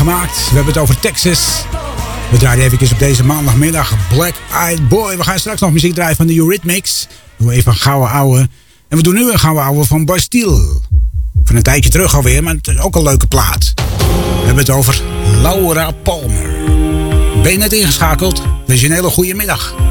gemaakt. We hebben het over Texas. We draaien even op deze maandagmiddag Black Eyed Boy. We gaan straks nog muziek draaien van de Eurythmics. Doen we even een gouden ouwe. En we doen nu een gouden ouwe van Bastille. Van een tijdje terug alweer, maar het is ook een leuke plaat. We hebben het over Laura Palmer. Ben je net ingeschakeld? Wens je een hele goede middag.